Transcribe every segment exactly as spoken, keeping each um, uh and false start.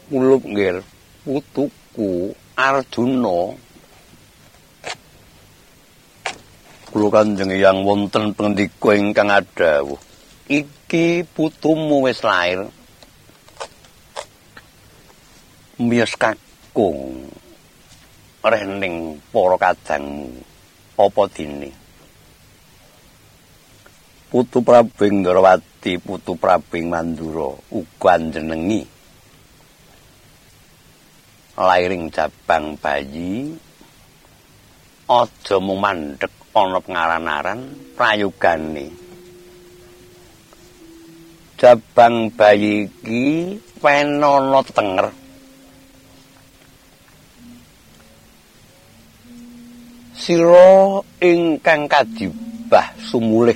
Kulup nggih putuku Arjuna kula Kanjeng Hyang wonten pendika ingkang adhawuh iki putumu wis lair miyos kakung rening para kadangmu apa dene Putu Prabu Ndrawati Putu Prabu Mandura uga njenengi lairing jabang bayi aja mung mandhek ana pengaran-aran prayogane jabang bayi iki penana tetenger sira ingkang kadibah sumulih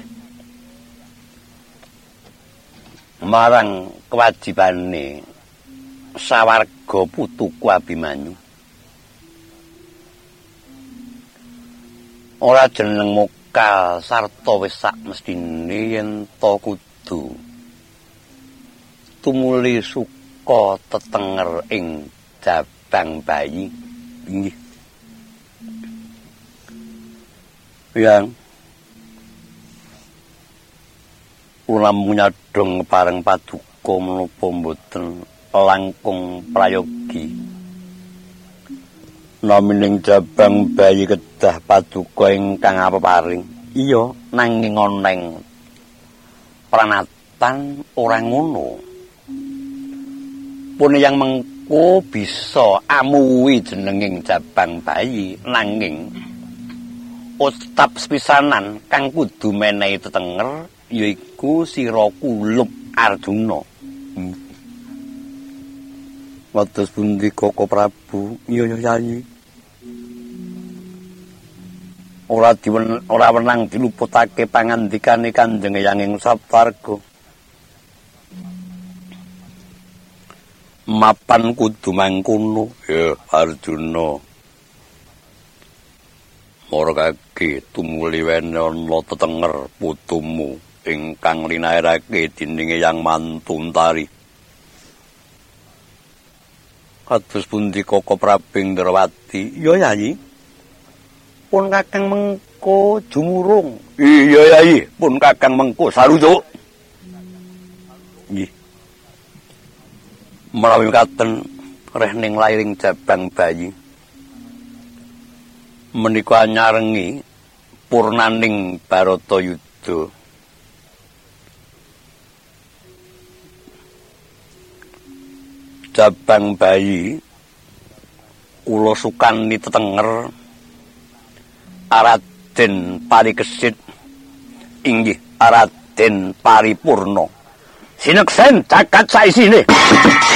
marang kewajibane sawarga putuku Abimanyu ora jeneng mokal sarta wis sak mestine yen ta kudu tumuli suka tetenger ing jabang bayi inggih yang ulam nyadong pareng paduka menapa mboten langkung prayogi namining jabang bayi kedah paduka ingkang apeparing iya nanging oneng pranatan ora ngono pun yang mengko bisa amuwi jenenging jabang bayi nanging ustap sepisanan kang kudu menehi tetenger yaiku sira Kulup Arjuna hmm. Wados pundi Koko Prabu iya Yayi ora diwen ora wenang diluputake pangandikane Kanjeng Hyang Saptarga mapan kudu mangkono ya Arjuna margake tumuli wene ana tetenger putumu ingkang linairake dening Hyang Mantuntari kados pundi Koko Prabu Ndrawati ya Yayi pun kakang mengko jumurung iya Yayi pun kakang mengko sarujuk nggih menawi katen rehning lairing jabang bayi menika nyarengi purnaning Baratayuda jabang bayi kula sukani tetenger Raden Parikesit inggih Raden Paripurna sineksen caket saisine